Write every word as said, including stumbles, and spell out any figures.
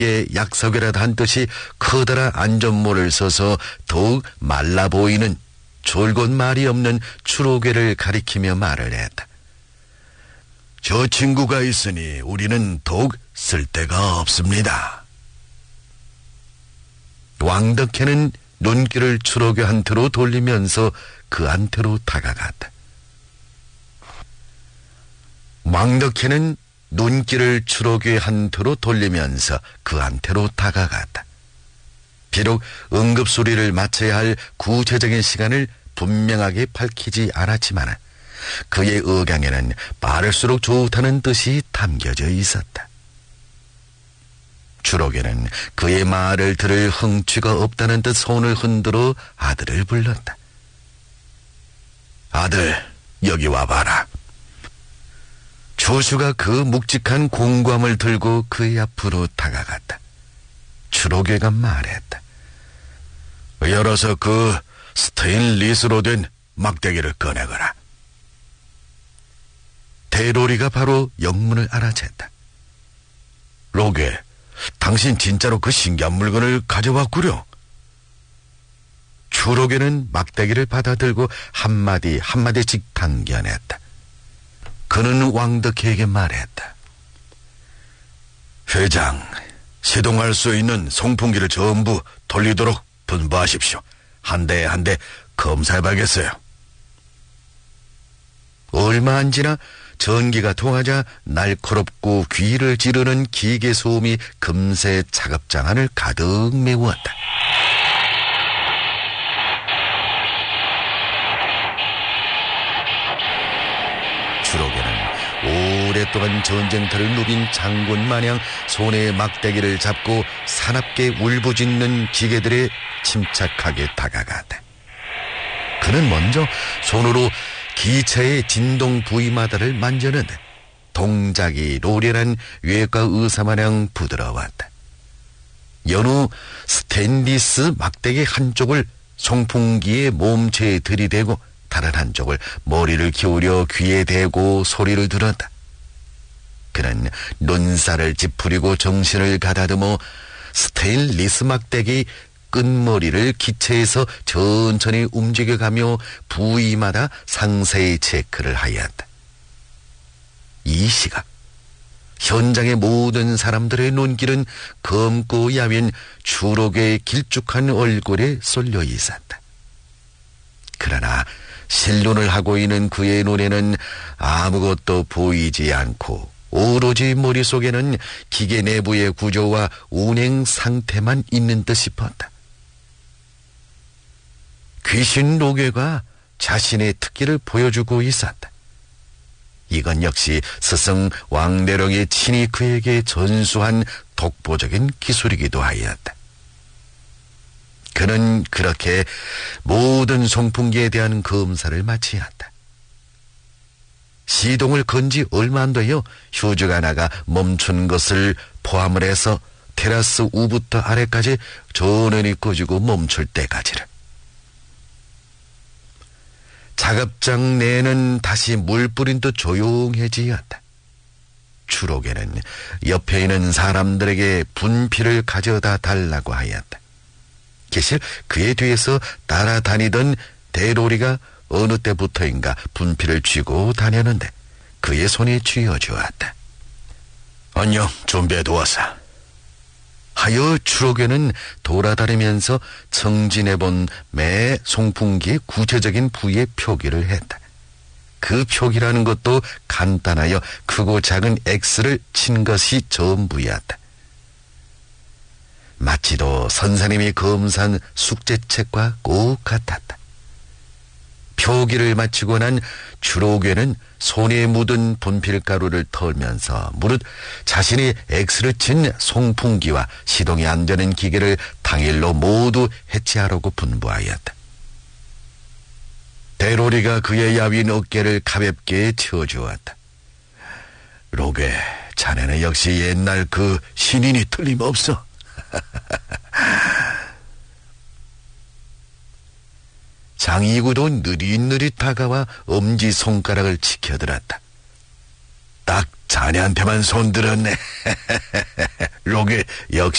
예, 약속이라도 한 듯이 커다란 안전모를 서서 더욱 말라 보이는 줄곧 말이 없는 추로괴를 가리키며 말을 했다. 저 친구가 있으니 우리는 더욱 쓸데가 없습니다. 왕덕회는 눈길을 추로괴한테로 돌리면서 그한테로 다가갔다. 왕덕회는 눈길을 추로괴한테로 돌리면서 그한테로 다가갔다. 비록 응급소리를 마쳐야 할 구체적인 시간을 분명하게 밝히지 않았지만 그의 의강에는 빠를수록 좋다는 뜻이 담겨져 있었다. 추로괴는 그의 말을 들을 흥취가 없다는 듯 손을 흔들어 아들을 불렀다. 아들, 여기 와봐라. 조수가 그 묵직한 공감을 들고 그의 앞으로 다가갔다. 추로괴가 말했다. 열어서 그 스테인리스로 된 막대기를 꺼내거라. 대로리가 바로 영문을 알아챘다. 로괴, 당신 진짜로 그 신기한 물건을 가져왔구려. 추로괴는 막대기를 받아들고 한마디 한마디씩 단견했다. 그는 왕덕회에게 말했다. 회장, 시동할 수 있는 송풍기를 전부 돌리도록 분부하십시오. 한 대 한 대 검사해봐야겠어요. 얼마 안 지나 전기가 통하자 날카롭고 귀를 찌르는 기계 소음이 금세 작업장 안을 가득 메웠다. 추로괴는 오랫동안 전쟁터를 누빈 장군 마냥 손에 막대기를 잡고 사납게 울부짖는 기계들에 침착하게 다가갔다. 그는 먼저 손으로 기차의 진동 부위마다를 만졌는데 동작이 노련한 외과 의사 마냥 부드러웠다. 연후 스테인리스 막대기 한쪽을 송풍기의 몸체에 들이대고 다른 한쪽을 머리를 기울여 귀에 대고 소리를 들었다. 그는 눈살을 찌푸리고 정신을 가다듬어 스테인리스 막대기 끝머리를 기체에서 천천히 움직여가며 부위마다 상세히 체크를 하였다. 이 시각 현장의 모든 사람들의 눈길은 검고 야윈 추로괴의 길쭉한 얼굴에 쏠려 있었다. 그러나 실눈을 하고 있는 그의 눈에는 아무것도 보이지 않고 오로지 머릿속에는 기계 내부의 구조와 운행 상태만 있는 듯 싶었다. 귀신 로괴가 자신의 특기를 보여주고 있었다. 이건 역시 스승 왕대령이 친히 그에게 전수한 독보적인 기술이기도 하였다. 그는 그렇게 모든 송풍기에 대한 검사를 마치었다. 시동을 건 지 얼마 안 되어 휴지가 나가 멈춘 것을 포함을 해서 테라스 우부터 아래까지 전원이 꺼지고 멈출 때까지를. 작업장 내는 다시 물 뿌린 듯 조용해지었다. 추로괴는 옆에 있는 사람들에게 분필을 가져다 달라고 하였다. 사실 그의 뒤에서 따라다니던 대로리가 어느 때부터인가 분필을 쥐고 다녔는데 그의 손이 쥐어주었다. 안녕, 준비해두었어. 하여 추로괴는 돌아다니면서 청진해본 매 송풍기의 구체적인 부위의 표기를 했다. 그 표기라는 것도 간단하여 크고 작은 X를 친 것이 전부였다. 마치도 선생님이 검사한 숙제책과 꼭 같았다. 표기를 마치고 난 추로괴는 손에 묻은 분필가루를 털면서 무릇 자신이 X를 친 송풍기와 시동이 안 되는 기계를 당일로 모두 해체하라고 분부하였다. 대로리가 그의 야윈 어깨를 가볍게 채워주었다. 로괴, 자네는 역시 옛날 그 신인이 틀림없어. 장이구도 느릿느릿 다가와 엄지손가락을 치켜들었다. 딱 자네한테만 손들었네. 로게 역시